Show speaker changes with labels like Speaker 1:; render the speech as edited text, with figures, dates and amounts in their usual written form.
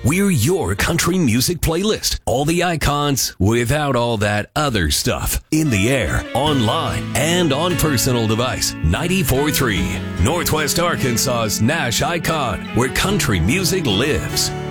Speaker 1: We're your country music playlist. All the icons without all that other stuff. In the air, online, and on personal device. 94.3, Northwest Arkansas's Nash Icon, where country music lives.